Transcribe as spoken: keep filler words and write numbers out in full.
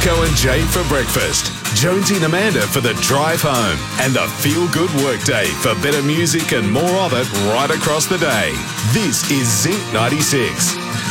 Zinco and Jay for breakfast, Jonesy and Amanda for the drive home, and the feel-good workday for better music and more of it right across the day. This is Zinc ninety-six.